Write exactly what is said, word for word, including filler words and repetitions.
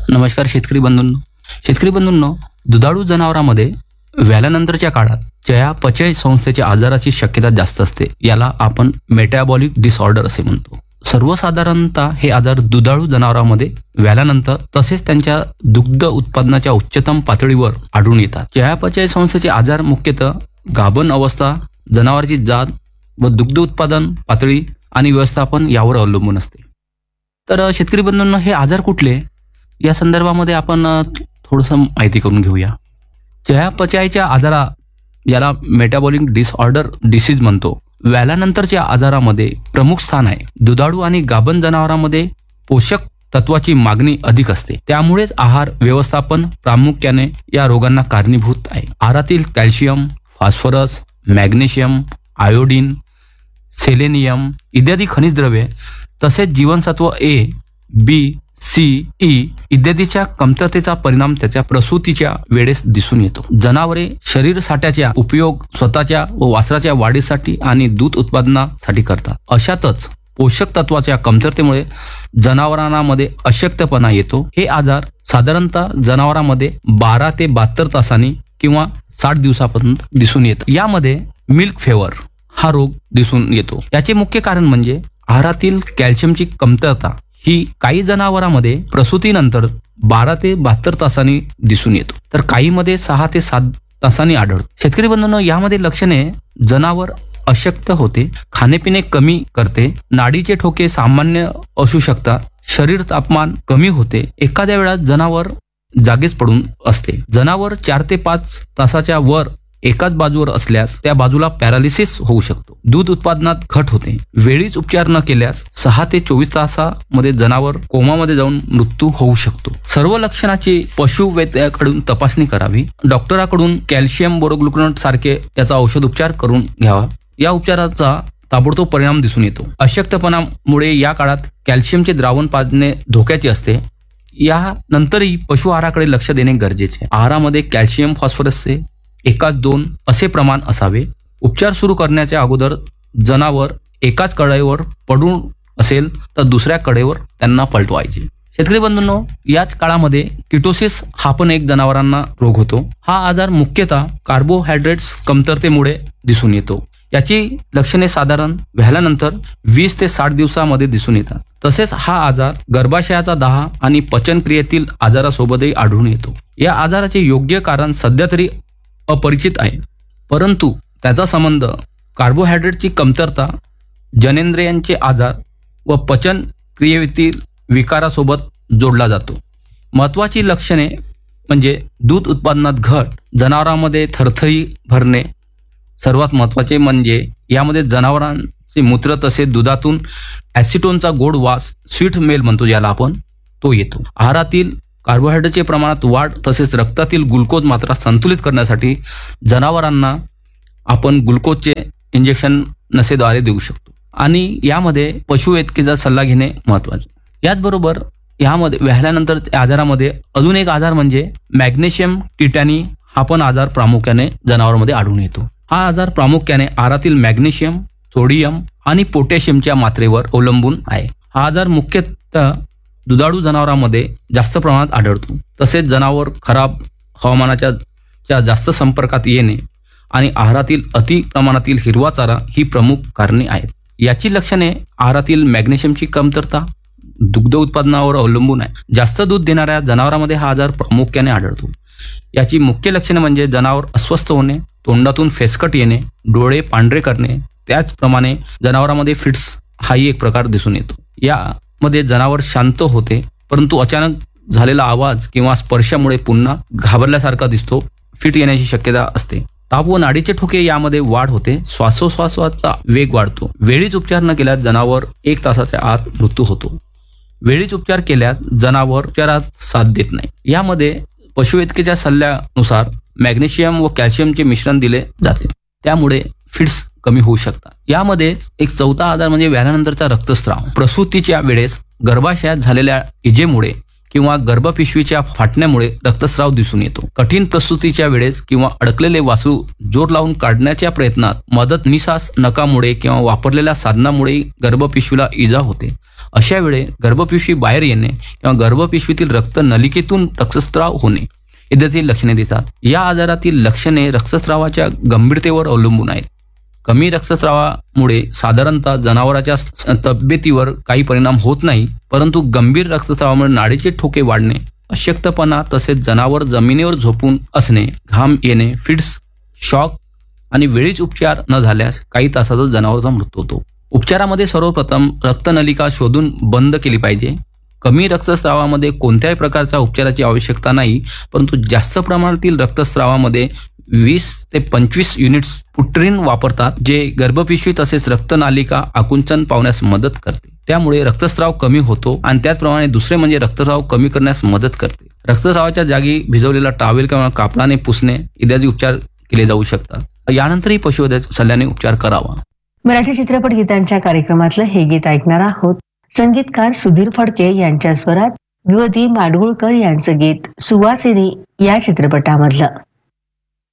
नमस्कार शेतकरी बंधूंनो. शेतकरी बंधूंनो, दुधाळू जनावरांमध्ये व्याल्यानंतरच्या काळात चयापचय संस्थेच्या आजाराची शक्यता जास्त असते. याला आपण मेटाबॉलिक डिसऑर्डर असे म्हणतो. सर्वसाधारणतः हे आजार दुधाळू जनावरांमध्ये व्याल्यानंतर तसेच त्यांच्या दुग्ध उत्पादनाच्या उच्चतम पातळीवर आढळून येतात. चयापचय संस्थेचे आजार मुख्यतः गाभण अवस्था, जनावरांची जात व दुग्ध उत्पादन पातळी आणि व्यवस्थापन यावर अवलंबून असते. तर शेतकरी बंधूंनो, हे आजार कुठले या संदर्भामध्ये आपण थोडंसं माहिती करून घेऊया. चयापचयाच्या आजारा याला मेटाबॉलिक डिसऑर्डर डिसीज म्हणतो. व्याल्यानंतरच्या आजारामध्ये प्रमुख स्थान आहे. दुधाळू आणि गाभण जनावरांमध्ये पोषक तत्वाची मागणी अधिक असते, त्यामुळेच आहार व्यवस्थापन प्रामुख्याने या रोगांना कारणीभूत आहे. आहारातील calcium, phosphorus, magnesium, iodine, selenium इत्यादी खनिज द्रव्ये तसेच जीवनसत्व ए, बी, सी, ई इत्यादीच्या कमतरतेचा परिणाम त्याच्या प्रसूतीच्या वेळेस दिसून येतो. जनावरे शरीर साठ्याचा उपयोग स्वतःच्या व वासराच्या वाढीसाठी आणि दूध उत्पादनासाठी करतात. अशातच पोषक तत्वाच्या कमतरतेमुळे जनावरांमध्ये अशक्तपणा येतो. हे आजार साधारणतः जनावरांमध्ये बारा ते बहात्तर तासांनी किंवा साठ दिवसापर्यंत दिसून येतात. यामध्ये मिल्क फेवर हा रोग दिसून येतो. याचे मुख्य कारण म्हणजे आहारातील कॅल्शियमची कमतरता. ही काही जनावरांमध्ये प्रसूतीनंतर बारा ते बहात्तर तासांनी दिसून येतो, तर काहीमध्ये सहा ते सात तासांनी आढळतो. शेतकरी बंधूंनो, यामध्ये लक्षणे जनावर अशक्त होते, खाणेपिणे कमी करते, नाडीचे ठोके सामान्य असू शकतात, शरीर तापमान कमी होते, एखाद्या वेळा जनावर जागीच पडून असते. जनावर चार ते पाच तासाच्या वर एकाच बाजूवर असल्यास त्या बाजूला पॅरालिसिस होऊ शकतो. दूध उत्पादनात घट होते. वेळीच उपचार न केल्यास सहा ते चोवीस तासामध्ये जनावर कोमामध्ये जाऊन मृत्यू होऊ शकतो. सर्व लक्षणाची पशुवैद्याकडून तपासणी करावी. डॉक्टराकडून कॅल्शियम बोरोग्लुकोनेट सारखे याचा औषध उपचार करून घ्यावा. या उपचाराचा ताबडतोब परिणाम दिसून येतो. अशक्तपणामुळे या काळात कॅल्शियमचे द्रावण पाजणे धोक्याचे असते. या नंतरही पशु आहाराकडे लक्ष देणे गरजेचे. आहारामध्ये कॅल्शियम फॉस्फरसचे एकाच दोन असे प्रमाण असावे. उपचार सुरू करण्याच्या अगोदर जनावर एकाच कडेवर पडून असेल तर दुसऱ्या कडेवर त्यांना पलटवायचे. शेतकरी बंधूंनो, याच काळामध्ये किटोसिस हा पण एक जनावरांना रोग होतो. हा आजार मुख्यतः कार्बोहायड्रेट्स कमतरतेमुळे दिसून येतो. याची लक्षणे साधारण व्याल्यानंतर वीस ते साठ दिवसामध्ये दिसून येतात. तसेच हा आजार गर्भाशयाचा दाह आणि पचनक्रियेतील आजारासोबतही आढळून येतो. या आजाराचे योग्य कारण सध्या तरी अपरिचित आहे, परंतु त्याचा संबंध कार्बोहायड्रेटची कमतरता, जननेंद्रियांचे आजार व पचन क्रियेतील विकारासोबत जोडला जातो. महत्त्वाची लक्षणे म्हणजे दूध उत्पादनात घट, जनावरांमध्ये थरथरी भरणे. सर्वात महत्त्वाचे म्हणजे यामध्ये जनावरांचे मूत्र तसेच दुधातून ॲसिटोनचा गोड वास, स्वीट मेल म्हणतो ज्याला आपण, तो येतो. आहारातील कार्बोहायड्रेटचे प्रमाणात वाढ तसेच रक्तातील ग्लुकोज मात्रा संतुलित करण्यासाठी जनावरांना आपण ग्लुकोजचे इंजेक्शन नसेद्वारे देऊ शकतो आणि यामध्ये पशुवैद्यकीचा सल्ला घेणे महत्त्वाचे. याचबरोबर यामध्ये व्याल्यानंतर आजारामध्ये अजून एक आजार म्हणजे मॅग्नेशियम टिटॅनी हा पण आजार प्रामुख्याने जनावरांमध्ये आढळून येतो. हा आजार प्रामुख्याने आहारातील मॅग्नेशियम, सोडियम आणि पोटॅशियमच्या मात्रेवर अवलंबून आहे. हा आजार मुख्यतः दुधाळू जनावरांमध्ये जास्त प्रमाणात आढळतो. तसेच जनावर खराब हवामानाच्या जास्त संपर्कात येणे आणि आहारातील अति प्रमाणातील हिरवा चारा ही प्रमुख कारणे आहेत. याची लक्षणे आहारातील मॅग्नेशियमची कमतरता, दुग्ध उत्पादनावर अवलंबून आहे. जास्त दूध देणाऱ्या जनावरांमध्ये हा आजार प्रामुख्याने आढळतो. याची मुख्य लक्षणे म्हणजे जनावर अस्वस्थ होणे, तोंडातून फेसकट येणे, डोळे पांढरे करणे. त्याचप्रमाणे जनावरांमध्ये फिट्स हाही एक प्रकार दिसून येतो. यामध्ये जनावर शांत होते, परंतु अचानक झालेला आवाज किंवा स्पर्शामुळे पुन्हा घाबरल्यासारखा दिसतो. फिट येण्याची शक्यता असते. ताप व नाडीचे ठोके यामध्ये वाढ होते. श्वासोश्वासाचा वेग वाढतो. वेळीच उपचार न केल्यास जनावर एक तासाच्या आत मृत्यू होतो. वेळीच उपचार केल्यास जनावर उपचारात साथ देत नाही. यामध्ये पशुवैद्यकीच्या सल्ल्यानुसार मॅग्नेशियम व कॅल्शियमचे मिश्रण दिले जाते, त्यामुळे फिट्स कमी होऊ शकतात. यामध्ये एक चौथा आजार म्हणजे व्याल्यानंतरचा रक्तस्राव. प्रसूतीच्या वेळेस गर्भाशयात झालेल्या इजेमुळे किंवा गर्भपिशवीच्या फाटण्यामुळे रक्तस्राव दिसून येतो. कठीण प्रसूतीच्या वेळेस किंवा अडकलेले वासरू जोर लावून काढण्याच्या प्रयत्नात मदतनिसास नकामुळे किंवा वापरलेल्या साधनामुळे गर्भपिशवीला इजा होते. अशा वेळे गर्भपिशवी बाहेर येणे किंवा गर्भपिशवीतील रक्त नलिकेतून रक्तस्राव होणे इत्यादी लक्षणे दिसतात. या आजारातील लक्षणे रक्तस्रावाच्या गंभीरतेवर अवलंबून आहेत. कमी रक्तस्रावामुळे साधारणतः जनावरांच्या तब्येतीवर काही परिणाम होत नाही, परंतु गंभीर रक्तस्रावामुळे नाडीचे ठोके वाढणे, अशक्तपणा तसेच जनावर जमिनीवर झोपून असणे, घाम येणे, फिट्स, शॉक आणि वेळीच उपचार न झाल्यास काही तासातच जनावरांचा मृत्यू होतो. उपचारामध्ये सर्वप्रथम रक्तनलिका शोधून बंद केली पाहिजे. कमी रक्तस्रावामध्ये कोणत्याही प्रकारच्या उपचाराची आवश्यकता नाही, परंतु जास्त प्रमाणातील रक्तस्रावामध्ये वीस ते पंचवीस युनिट्स पुट्रीन वापरतात, जे गर्भपिशवी तसेच रक्तनालिका आकुंचन पावण्यास मदत करते. त्यामुळे रक्तस्राव कमी होतो आणि त्याचप्रमाणे दुसरे म्हणजे रक्तस्राव कमी करण्यास मदत करते. रक्तस्रावाच्या जागी भिजवलेला टॉवेल किंवा कापडाने पुसणे इत्यादी उपचार केले जाऊ शकतात. यानंतरही पशुवैद्यक सल्ल्याने उपचार करावा. मराठी चित्रपट गीतांच्या कार्यक्रमातलं हे गीत ऐकणार आहोत. संगीतकार सुधीर फडके यांच्या स्वरात विवधी माडगुळकर यांचं गीत सुवासिनी या चित्रपटामधलं.